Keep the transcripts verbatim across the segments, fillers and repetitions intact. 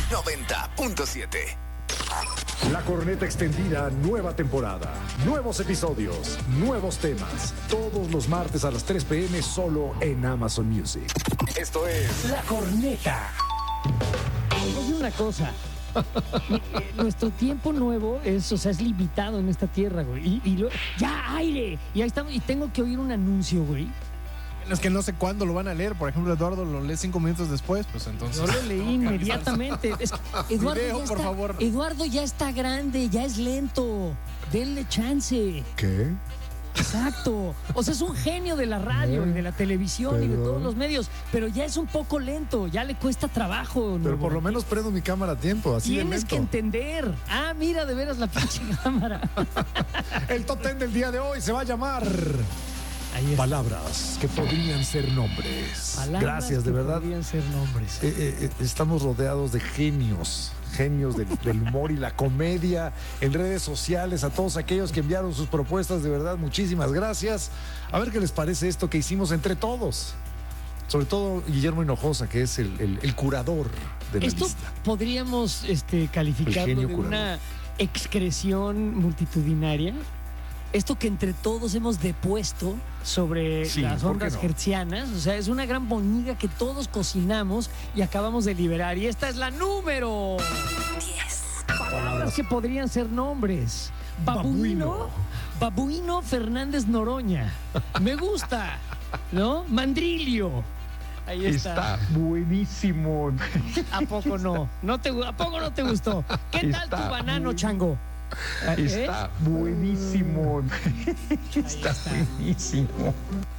noventa punto siete. La Corneta Extendida, nueva temporada. Nuevos episodios, nuevos temas. Todos los martes a las tres p.m. solo en Amazon Music. Esto es La Corneta. Vamos a decir una cosa. Nuestro tiempo nuevo es, o sea, es limitado en esta tierra, güey. Y, y lo, ¡ya, aire! Y ahí estamos, y tengo que oír un anuncio, güey. Es que no sé cuándo lo van a leer. Por ejemplo, Eduardo lo lee cinco minutos después, pues entonces. Yo lo leí inmediatamente. Es que Eduardo, Video, ya por está, favor. Eduardo ya está grande, ya es lento. Denle chance. ¿Qué? Exacto. O sea, es un genio de la radio y de la televisión y de Pero- todos los medios, pero ya es un poco lento, ya le cuesta trabajo. Pero ¿no? por lo menos prendo mi cámara a tiempo, así de Tienes lento. que entender. Ah, mira, de veras la pinche cámara. El top ten del día de hoy se va a llamar Ahí está. Palabras que podrían ser nombres. Palabras Gracias, de que verdad. podrían ser nombres. Eh, eh, eh, estamos rodeados de genios, genios del, del humor y la comedia en redes sociales. A todos aquellos que enviaron sus propuestas, de verdad, muchísimas gracias. A ver qué les parece esto que hicimos entre todos. Sobre todo Guillermo Hinojosa, que es el, el- el curador de la Esto lista. podríamos este, El calificarlo genio de curador. una excreción multitudinaria. Esto que entre todos hemos depuesto sobre Sí, las ¿por qué ondas no? hertzianas. O sea, es una gran boñiga que todos cocinamos y acabamos de liberar. Y esta es la número diez. Palabras que podrían ser nombres. Babuino. Babuino Fernández Noroña. Me gusta. ¿No? Mandrilio. Ahí está. buenísimo. ¿A poco no? ¿No te, gu- ¿A poco no te gustó? ¿Qué tal Está tu banano, muy- chango? ¿Eh? Está buenísimo. Está buenísimo.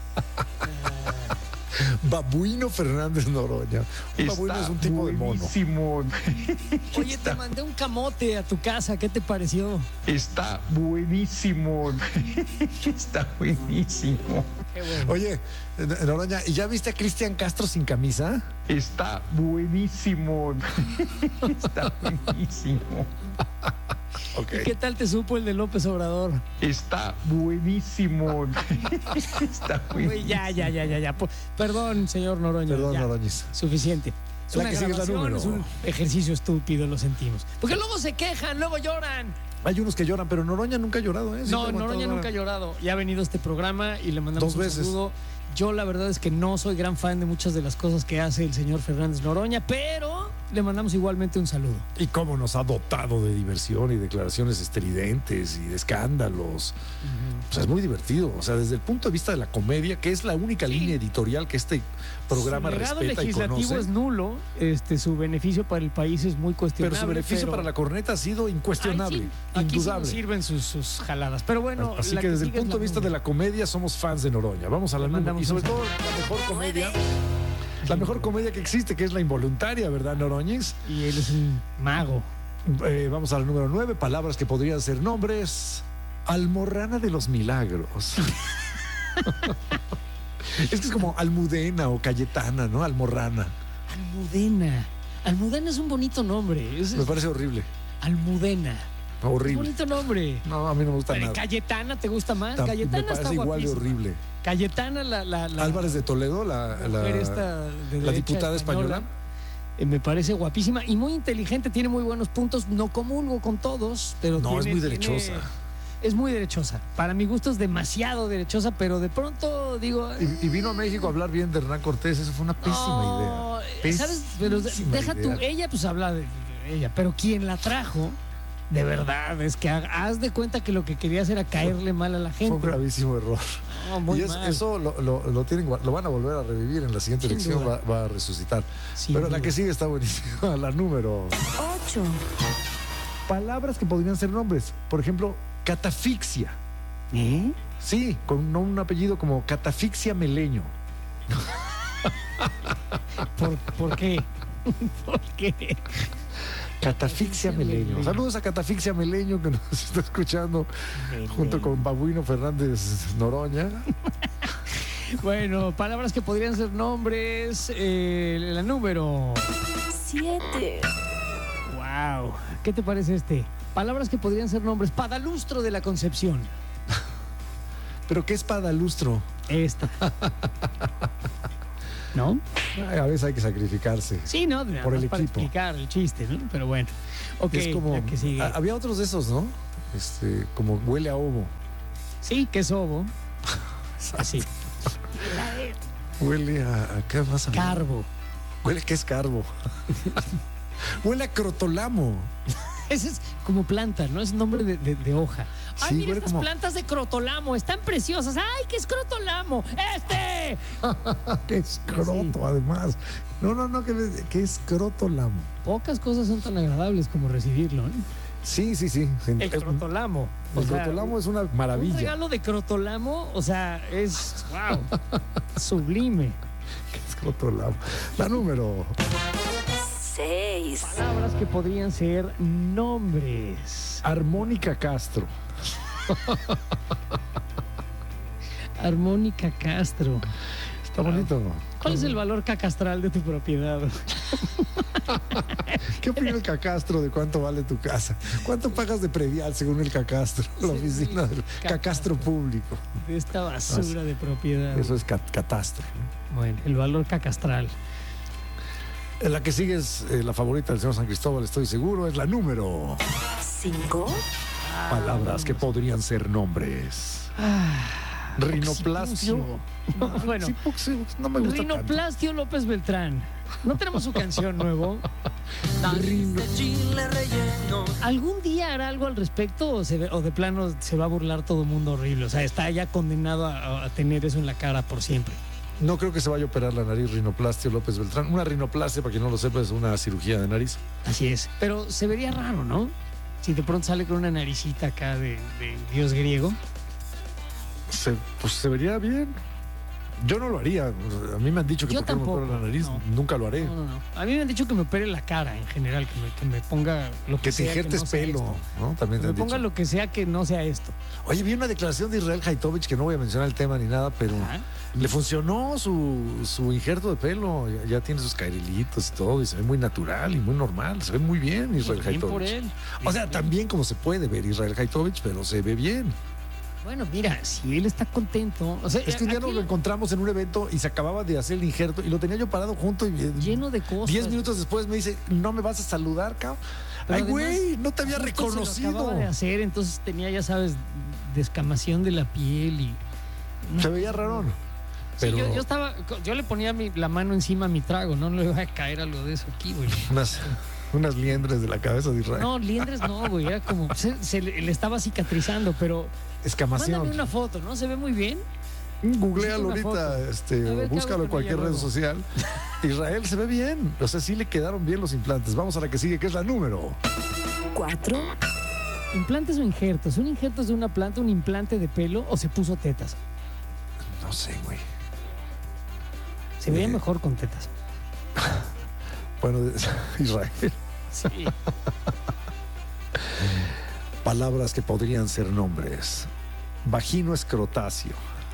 Babuino Fernández Noroña. Un babuino es un tipo de mono. buenísimo. Oye, te mandé un camote a tu casa. ¿Qué te pareció? Está buenísimo. Está buenísimo. Qué bueno. Oye, Noroña, ¿y ya viste a Cristian Castro sin camisa? Está buenísimo. Está buenísimo. Ok. ¿Y qué tal te supo el de López Obrador? Está buenísimo. Está Güey, buenísimo. ya, ya, ya, ya, ya. Po- Perdón, señor Noroña. Perdón, ya. Noroñis. Suficiente. Es La una que sigue es la grabación, número. es un ejercicio estúpido, lo sentimos. Porque luego se quejan, luego lloran. Hay unos que lloran, pero Noroña nunca ha llorado, ¿eh? No, Siempre ha Noroña aguantado nunca ha vara. llorado. Ya ha venido a este programa y le mandamos Dos un veces. saludo. Yo la verdad es que no soy gran fan de muchas de las cosas que hace el señor Fernández Noroña, pero le mandamos igualmente un saludo. Y cómo nos ha dotado de diversión y declaraciones estridentes y de escándalos. O sea, es muy divertido. O sea, desde el punto de vista de la comedia, que es la única línea editorial que este programa Su legado respeta y legislativo conoce. es nulo, este, su beneficio para el país es muy Pero cuestionable. su beneficio pero- para la corneta ha sido incuestionable, Ay, sí, aquí sí indudable. nos sirven sus, sus jaladas. Pero bueno, Así la que desde el sigue es punto de vista de número. la comedia somos fans de Noroña. Vamos a la Le número. mandamos Y sobre un todo la mejor comedia, la mejor comedia que existe, que es la involuntaria, ¿verdad, Noroñez? Y él es un mago. Eh, vamos a la número nueve, palabras que podrían ser nombres. Almorrana de los Milagros. Es que es como Almudena o Cayetana, ¿no? Almorrana. Almudena. Almudena es un bonito nombre. Es, Me parece horrible. Almudena. Es Horrible. bonito nombre. No, a mí no me gusta Pero nada. Cayetana, ¿te gusta más? Tam- Cayetana me está parece igual de guapísima. horrible. Cayetana, la, la, la Álvarez de Toledo, la, la la, mujer esta de la derecha diputada española. eh, me parece guapísima y muy inteligente, tiene muy buenos puntos. No comulgo con todos, pero No, es tiene- muy tiene- derechosa. es muy derechosa. Para mi gusto es demasiado derechosa, pero de pronto digo... Y, y vino a México a hablar bien de Hernán Cortés. Eso fue una pésima no, idea. ¿sabes? Pero de- Pésima deja idea. tú, ella pues habla de, de ella, pero quien la trajo, de verdad, es que ha- haz de cuenta que lo que querías era caerle mal a la Fue un gente. gravísimo error. No, muy y es- mal. eso lo, lo- lo tienen, gua- lo van a volver a revivir en la siguiente Sin elección, va, duda. va a resucitar. Sin Pero la duda. que sigue está buenísima, la número. ocho, Palabras que podrían ser nombres. Por ejemplo, catafixia. ¿Eh? Sí, con no un apellido como catafixia Meleño. ¿Por, ¿Por qué? ¿Por qué? Catafixia Meleño. Meleño. Saludos a Catafixia Meleño que nos está escuchando junto con Babuino Fernández Noroña. Bueno, palabras que podrían ser nombres. Eh, la número. siete, Wow. ¿Qué te parece este? Palabras que podrían ser nombres. Padalustro de la Concepción. Pero ¿qué es padalustro? Esta. ¿no? Ay, a veces hay que sacrificarse. Sí, ¿no? Nada Por más el para equipo. explicar el chiste, ¿no? Pero bueno. Ok, Es como. la que sigue. a- había otros de esos, ¿no? Este, como huele a ovo. Sí, que es ovo. Así. Huele a. ¿a ¿Qué más había? Carbo. Huele que es carbo. Huele a crotolamo. Ese es como planta, ¿no? Es nombre de, de- de hoja. Ay, Sí, mira huele estas como- plantas de crotolamo, están preciosas. ¡Ay, qué es crotolamo! ¡Este! Que es croto, además. No, no, no, que, que es crotolamo. Pocas cosas son tan agradables como recibirlo, ¿eh? Sí, sí, sí. El Es- crotolamo. O El sea, crotolamo es una un maravilla. regalo de crotolamo, o sea, es, wow, sublime. ¿Qué es crotolamo? La número. seis, Palabras que podrían ser nombres. Armónica Castro. Armónica Castro. Está bonito. ¿Cuál es el valor cacastral de tu propiedad? ¿Qué opina el Cacastro de cuánto vale tu casa? ¿Cuánto pagas de predial según el Cacastro? La oficina del Cacastro público. De esta basura de propiedad. Eso es cat- catastro. Bueno, el valor cacastral. Eh, La que sigue es eh, la favorita del señor San Cristóbal, estoy seguro, es la número. cinco, Palabras que podrían ser nombres. Rinoplastio. No, bueno, Sí, porque sí, no me gusta tanto. Rinoplastio López Beltrán. ¿No tenemos su canción nuevo? ¿Algún día hará algo al respecto o, se ve- o de plano se va a burlar todo el mundo horrible? O sea, está ya condenado a, a tener eso en la cara por siempre. No creo que se vaya a operar la nariz rinoplastio López Beltrán. Una rinoplastia, para quien no lo sepa, es una cirugía de nariz. Así es. Pero se vería raro, ¿no? Si de pronto sale con una naricita acá de, de dios griego. Se, pues se vería bien. Yo no lo haría. A mí me han dicho que Yo por qué no me tampoco, opero la nariz. no. Nunca lo haré. No, no, no. A mí me han dicho que me opere la cara en general, que me, que me ponga lo que, Que te sea. injertes no sea pelo, esto. ¿no? También Que te me han ponga dicho. lo que sea que no sea esto. Oye, vi una declaración de Israel Haitovich, que no voy a mencionar el tema ni nada, pero Ajá. le funcionó su, su injerto de pelo. Ya, ya tiene sus cairilitos y todo, y se ve muy natural y muy normal. Se ve muy bien Israel Bien por Haitovich. él. O sea, también como se puede ver Israel Haitovich, pero se ve bien. Bueno, mira, si él está contento. O sea, Es que un día aquí nos lo encontramos en un evento y se acababa de hacer el injerto y lo tenía yo parado junto y eh, lleno de cosas. diez minutos después me dice, ¿no me vas a saludar, cabrón? Pero Ay, además, güey, no te había justo se lo reconocido. acababa de hacer, entonces tenía, ya sabes, descamación de la piel y. no. Se veía raro. Sí, Pero yo, yo estaba, yo le ponía mi- la mano encima a mi trago, no le iba a caer algo de eso aquí, güey. unas, unas liendres de la cabeza de Israel. No, liendres no, güey, era como, se, se le, le estaba cicatrizando, pero Escamación. mándame una foto, ¿no? Se ve muy bien. Googlealo Necesito una ahorita, foto. este, A ver, o ¿qué búscalo hago en con cualquier ella red luego? social. Israel se ve bien. O sea, sí le quedaron bien los implantes. Vamos a la que sigue, que es la número. cuatro, ¿Implantes o injertos? ¿Un injerto es de una planta, un implante de pelo o se puso tetas? No sé, güey. Se veía Eh. mejor con tetas. Bueno, Israel. Sí. Palabras que podrían ser nombres. Vagino escrotáceo.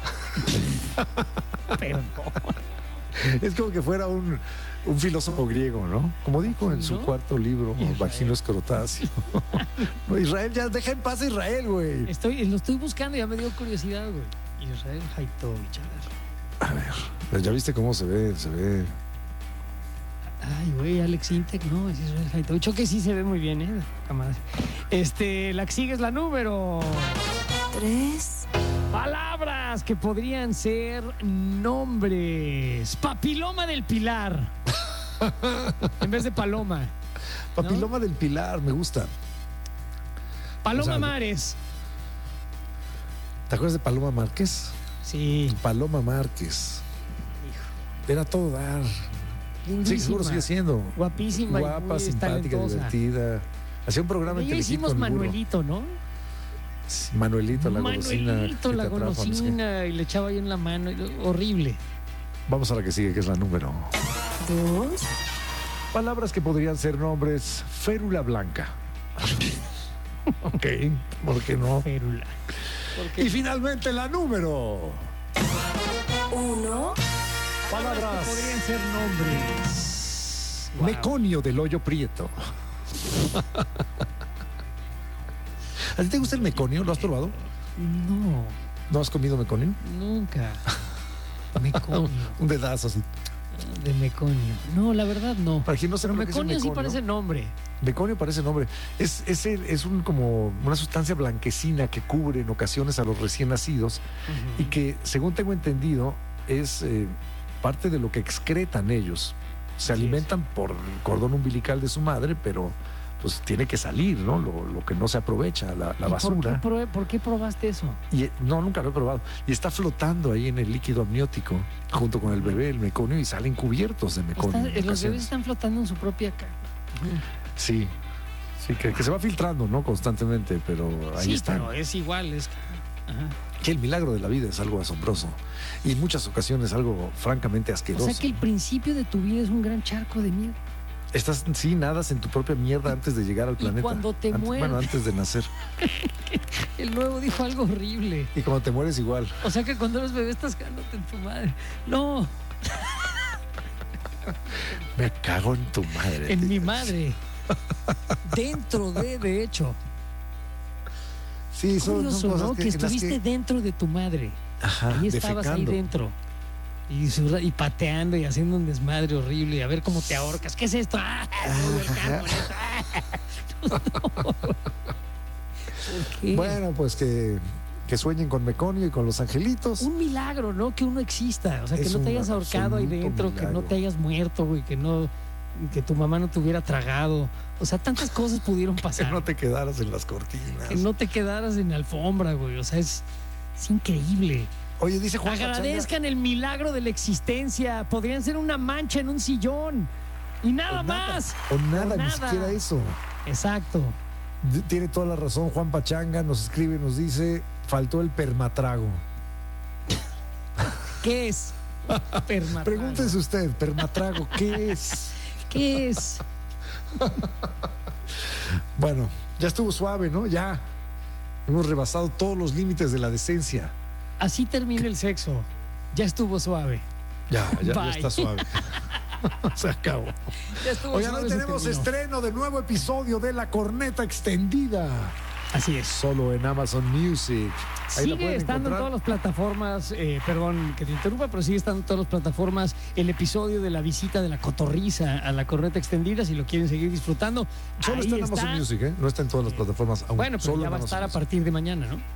Pero no. Es como que fuera un, un filósofo griego, ¿no? Como dijo en su ¿No? cuarto libro, Israel. Vagino escrotáceo. No, Israel, ya deja en paz a Israel, güey. Estoy, lo estoy buscando, ya me dio curiosidad, güey. Israel Haitovich, a ver. A ver, pues ya viste cómo se ve, se ve. Ay, güey, Alex Intec, no, es Israel Haitovich. Ok, sí se ve muy bien, ¿eh? Camarada. Este, la que sigue es la número. tres, Palabras que podrían ser nombres. Papiloma del Pilar. En vez de paloma. Papiloma del Pilar, me gusta. Paloma O sea, Mares. ¿Te acuerdas de Paloma Márquez? Sí. Paloma Márquez. Era todo dar. Sí, seguro sigue siendo. Guapísima. y Guapa, muy simpática, talentosa. divertida. Hacía un programa en Ya Telehit hicimos con el burro. Manuelito, ¿no? Sí, Manuelito, la golosina. Manuelito, que la te atrapa, no sé qué. golosina, y le echaba ahí en la mano. y- Horrible. Vamos a la que sigue, que es la número. dos, Palabras que podrían ser nombres. Férula blanca. Ok, ¿por qué no? Férula. Y finalmente la número. uno, Palabras. Podrían ser nombres. Wow. Meconio del hoyo prieto. ¿A ti te gusta el meconio? ¿Lo has probado? No, ¿No has comido meconio? nunca. Meconio. Un dedazo así. De meconio. No, la verdad no. Para quien no sepa Pero lo que es el meconio sí meconio, parece nombre. Meconio parece nombre. Es, es, el- es un, como una sustancia blanquecina que cubre en ocasiones a los recién nacidos y que, según tengo entendido, es eh, parte de lo que excretan ellos. Se Así alimentan por el cordón umbilical de su madre, pero pues tiene que salir, ¿no? Lo, lo que no se aprovecha, la, la ¿Y basura. ¿Por qué, pro- por qué probaste eso? Y eh, no, nunca lo he probado. Y está flotando ahí en el líquido amniótico junto con el bebé, el meconio, y salen cubiertos de meconio. Está- en los ocasiones. bebés están flotando en su propia ca- Sí, sí, que, que se va filtrando, ¿no? Constantemente, pero ahí Sí, está. pero es igual. Es... Ajá. Que el milagro de la vida es algo asombroso y en muchas ocasiones algo francamente O asqueroso. sea que el principio de tu vida es un gran charco de mierda. Estás, sí, nadas en tu propia mierda antes de llegar al Y planeta. cuando te Antes- mueres. Bueno, antes de nacer. El nuevo dijo algo horrible. Y cuando te mueres igual. O sea que cuando eres bebé estás cagándote en tu madre. No, Me cago en tu madre. en mi madre. Dentro de, de hecho. Sí, son, son Curioso, cosas ¿no? que, Que en las estuviste que- dentro de tu madre. Ajá, Ahí estabas ahí defecando. dentro. Y, su- y pateando y haciendo un desmadre horrible. Y a ver cómo te ahorcas. ¿Qué es esto? ¡Ah! Soy el cargo, ¿no? ¿Por qué? Bueno, pues que, que sueñen con Meconio y con los angelitos. Un milagro, ¿no? Que uno exista. O sea, que Es no te un hayas ahorcado ahí absoluto dentro, que no milagro. te hayas muerto, güey, que no, que tu mamá no te hubiera tragado. O sea, tantas cosas pudieron Que pasar. no te quedaras en las cortinas. Que no te quedaras en la alfombra, güey. O sea, es, es increíble. Oye, dice Juan Pachanga- Agradezcan el milagro de la existencia. Podrían ser una mancha en un sillón. Y nada O nada, más. O nada, O ni nada. siquiera eso. Exacto. D- Tiene toda la razón Juan Pachanga, nos escribe, nos dice, faltó el permatrago. ¿Qué es? Permatrago. Pregúntese usted, permatrago, ¿qué es? ¿Qué es? Bueno, ya estuvo suave, ¿no? Ya hemos rebasado todos los límites de la decencia. Así termina el sexo. Ya estuvo suave. Ya, ya, ya Bye. está suave. Se acabó. Ya estuvo Oigan, suave, hoy se tenemos terminó. estreno de nuevo episodio de La Corneta Extendida. Así es. Solo en Amazon Music. Ahí la Sigue pueden estando en encontrar. todas las plataformas, eh, perdón que te interrumpa, pero sigue estando en todas las plataformas el episodio de la visita de la cotorriza a la corneta extendida, si lo quieren seguir disfrutando. Solo ahí está en Amazon Music, ¿eh? No está en todas las plataformas aún. Bueno, pero Solo ya en va a Amazon estar a Music. partir de mañana, ¿no?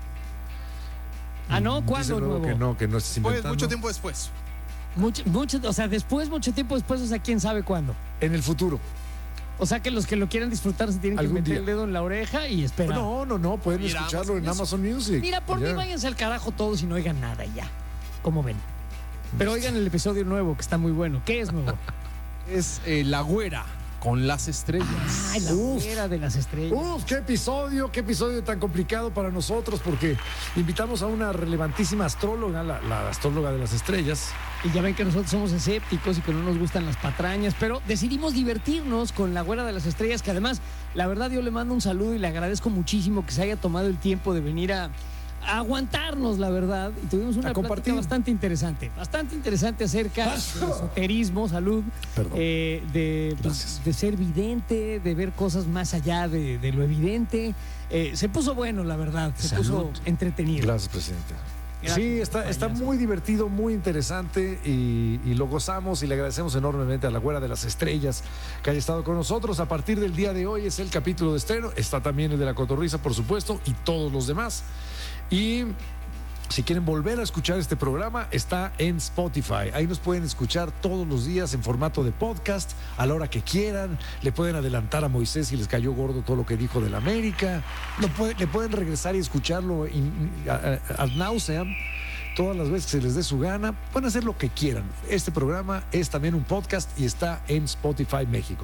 Ah, ¿no? Dice ¿Cuándo luego nuevo? que no, que no estés Pues inventando. mucho tiempo después. Mucho, mucho, o sea, después, mucho tiempo después, o sea, quién sabe cuándo. En el futuro. O sea, que los que lo quieran disfrutar se tienen que Algún meter día. el dedo en la oreja y esperar. No, no, no, pueden Mira, escucharlo en Amazon Amazon Music. Mira, por Ya. mí váyanse al carajo todos y no oigan nada y ya. ¿Cómo ven? Pero oigan el episodio nuevo, que está muy bueno. ¿Qué es nuevo? Es eh, La Güera con las estrellas. Ay, la Uf. hoguera de las estrellas. Uf, qué episodio, qué episodio tan complicado para nosotros, porque invitamos a una relevantísima astróloga, la, la astróloga de las estrellas. Y ya ven que nosotros somos escépticos y que no nos gustan las patrañas, pero decidimos divertirnos con la güera de las estrellas, que además, la verdad, yo le mando un saludo y le agradezco muchísimo que se haya tomado el tiempo de venir a, a aguantarnos, la verdad. Y tuvimos una A plática compartir. bastante interesante, bastante interesante acerca del esoterismo, salud, Perdón. eh, de, pues, Gracias. de ser vidente, de ver cosas más allá de, de lo evidente. Eh, se puso bueno, la verdad, se Salud. puso entretenido. Gracias, presidente. Gracias, Sí, está, está payaso. muy divertido, muy interesante y, y lo gozamos y le agradecemos enormemente a la Güera de las Estrellas que haya estado con nosotros. A partir del día de hoy es el capítulo de estreno, está también el de la Cotorriza, por supuesto, y todos los demás. Y si quieren volver a escuchar este programa, está en Spotify. Ahí nos pueden escuchar todos los días en formato de podcast, a la hora que quieran. Le pueden adelantar a Moisés si les cayó gordo todo lo que dijo del América. Lo puede- le pueden regresar y escucharlo in- a- a- ad nauseam todas las veces que se les dé su gana. Pueden hacer lo que quieran. Este programa es también un podcast y está en Spotify México.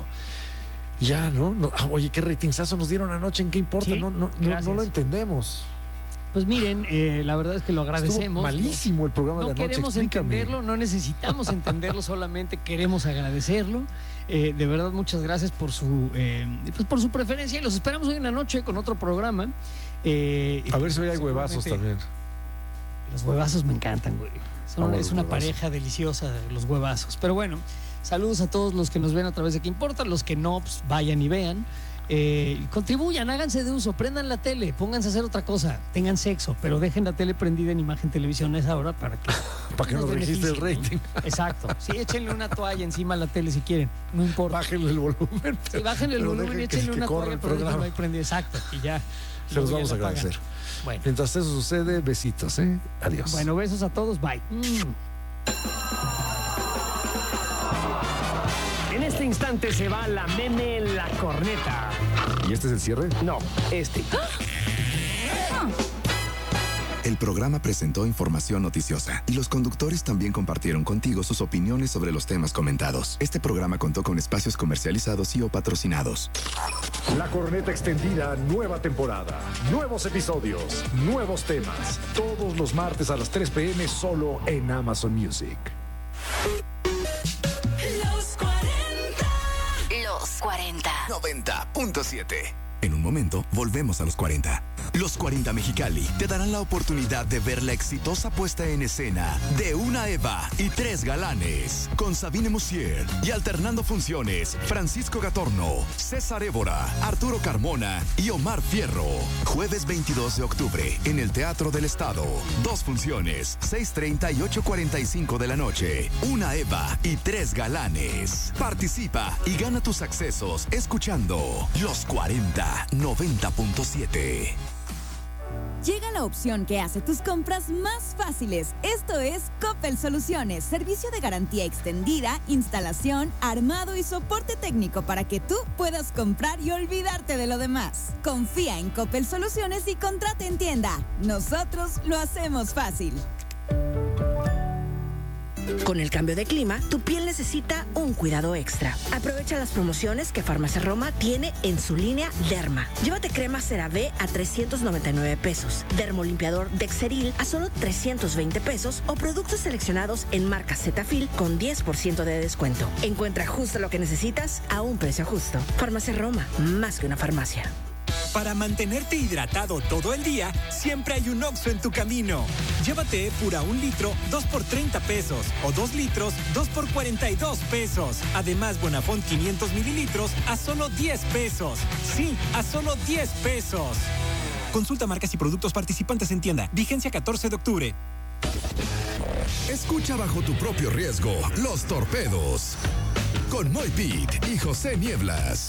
Ya, ¿no? No, ah, oye, qué ratingsazo nos dieron anoche. ¿En qué importa? Sí, no, no, no, gracias. no lo entendemos. Pues miren, eh, la verdad es que lo Estuvo agradecemos. malísimo el programa No de anoche. queremos explícame. entenderlo, no necesitamos entenderlo, solamente queremos agradecerlo. Eh, de verdad, muchas gracias por su, eh, pues por su preferencia y los esperamos hoy en la noche con otro programa. Eh, A ver si hoy hay huevazos seguramente- también. Los huevazos me encantan, güey. Son- Vamos, es los una huevazos. pareja deliciosa, los huevazos. Pero bueno, saludos a todos los que nos ven a través de Qué Importa, los que no, pues vayan y vean. Eh, contribuyan, háganse de uso, prendan la tele, pónganse a hacer otra cosa, tengan sexo, pero dejen la tele prendida en Imagen Televisión a esa hora para que, Para que nos registre el rating. ¿no? Exacto. Sí, échenle una toalla encima a la tele si quieren, no importa. Bájenle el volumen. Sí, bájenle el pero volumen y dejen que- échenle que una corra toalla, el pero programa. déjenlo ahí prendido. Exacto, y ya. Se los luego vamos ya a la apagan. agradecer. Bueno. Mientras eso sucede, besitos, ¿eh? Adiós. Bueno, besos a todos, bye. Mm. En este instante se va la meme La Corneta. ¿Y este es el cierre? No, este. El programa presentó información noticiosa y los conductores también compartieron contigo sus opiniones sobre los temas comentados. Este programa contó con espacios comercializados y o patrocinados. La Corneta Extendida, nueva temporada, nuevos episodios, nuevos temas. Todos los martes a las tres p m solo en Amazon Music. Los cuarenta. Los cuarenta. noventa punto siete. En un momento, volvemos a los cuarenta. Los cuarenta Mexicali te darán la oportunidad de ver la exitosa puesta en escena de una Eva y tres galanes, con Sabine Musier y alternando funciones, Francisco Gatorno, César Évora, Arturo Carmona y Omar Fierro. Jueves veintidós de octubre, en el Teatro del Estado. Dos funciones, seis treinta y ocho cuarenta y cinco de la noche. Una Eva y tres galanes. Participa y gana tus accesos escuchando Los cuarenta noventa punto siete. Llega la opción que hace tus compras más fáciles. Esto es Coppel Soluciones, servicio de garantía extendida, instalación, armado y soporte técnico para que tú puedas comprar y olvidarte de lo demás. Confía en Coppel Soluciones y contrata en tienda. Nosotros lo hacemos fácil. Con el cambio de clima, tu piel necesita un cuidado extra. Aprovecha las promociones que Farmacia Roma tiene en su línea Derma. Llévate crema CeraVe a trescientos noventa y nueve pesos, dermolimpiador Dexeril a solo trescientos veinte pesos o productos seleccionados en marca Cetaphil con diez por ciento de descuento. Encuentra justo lo que necesitas a un precio justo. Farmacia Roma, más que una farmacia. Para mantenerte hidratado todo el día, siempre hay un Oxxo en tu camino. Llévate Epura un litro, dos por treinta pesos. O dos litros, dos por cuarenta y dos pesos. Además, Bonafont quinientos mililitros a solo diez pesos. Sí, a solo diez pesos. Consulta marcas y productos participantes en tienda. Vigencia catorce de octubre. Escucha bajo tu propio riesgo Los Torpedos. Con Moy Pitt y José Nieblas.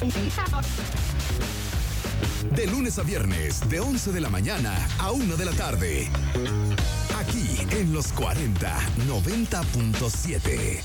De lunes a viernes, de once de la mañana a una de la tarde. Aquí en Los cuarenta noventa punto siete.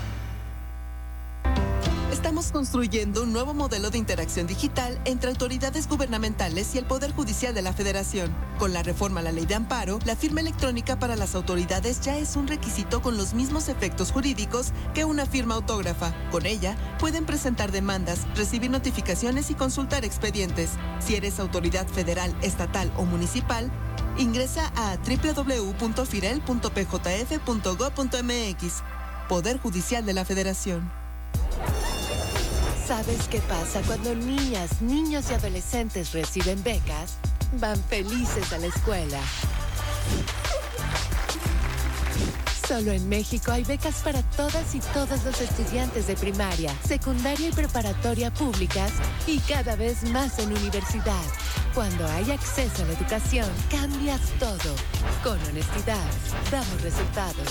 Estamos construyendo un nuevo modelo de interacción digital entre autoridades gubernamentales y el Poder Judicial de la Federación. Con la reforma a la Ley de Amparo, la firma electrónica para las autoridades ya es un requisito con los mismos efectos jurídicos que una firma autógrafa. Con ella, pueden presentar demandas, recibir notificaciones y consultar expedientes. Si eres autoridad federal, estatal o municipal, ingresa a doble u doble u doble u punto firel punto p j f punto gob punto m x. Poder Judicial de la Federación. ¿Sabes qué pasa cuando niñas, niños y adolescentes reciben becas? Van felices a la escuela. Solo en México hay becas para todas y todos los estudiantes de primaria, secundaria y preparatoria públicas y cada vez más en universidad. Cuando hay acceso a la educación, cambias todo. Con honestidad, damos resultados.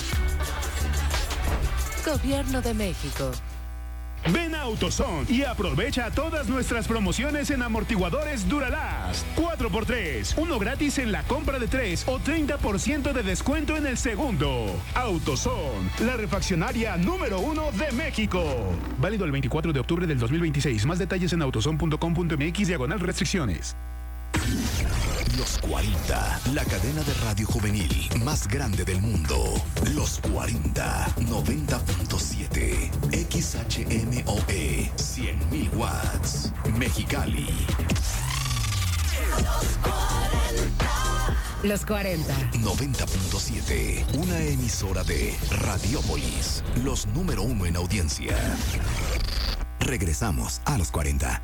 Gobierno de México. Ven a AutoZone y aprovecha todas nuestras promociones en amortiguadores Duralast. cuatro por tres, uno gratis en la compra de tres o treinta por ciento de descuento en el segundo. AutoZone, la refaccionaria número uno de México. Válido el veinticuatro de octubre del dos mil veintiséis. Más detalles en autozone punto com punto m x diagonal restricciones. Los cuarenta, la cadena de radio juvenil más grande del mundo. Los cuarenta noventa punto siete. X H M O E cien mil watts. Mexicali. Los cuarenta. noventa punto siete. Una emisora de Radiópolis. Los número uno en audiencia. Regresamos a los cuarenta.